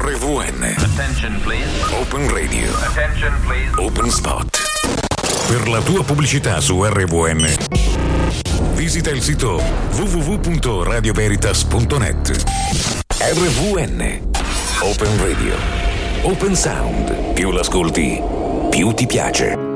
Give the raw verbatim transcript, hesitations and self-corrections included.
R V N. Attention please. Open Radio. Attention please. Open Spot. Per la tua pubblicità su R V N, visita il sito w w w punto radio veritas punto net. R V N. Open Radio. Open Sound. Più l'ascolti, più ti piace.